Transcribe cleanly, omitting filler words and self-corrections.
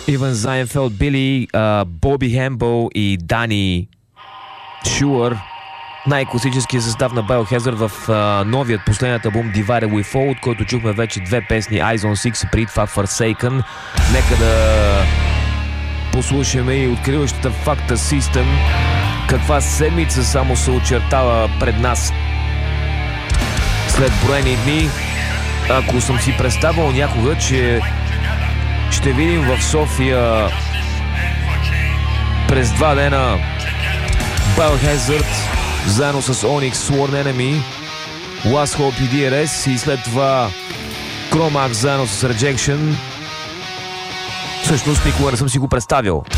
Иван Зайнфелд, Били, Боби Хембъл и Дани Шуър. Най-класическия състав на Biohazard в новият последният албум Divided We Fall, от който чухме вече две песни, Eyes on Six и преди това Forsaken. Нека да послушаме и откриващата Facta System. Каква седмица само се очертава пред нас след броени дни. Ако съм си представил някога, че ще видим в София през 2 дена Biohazard заедно с Onyx, Sworn Enemy, Last Hope и DRS и след това Chromax заедно с Rejection, всъщност никога не съм си го представил.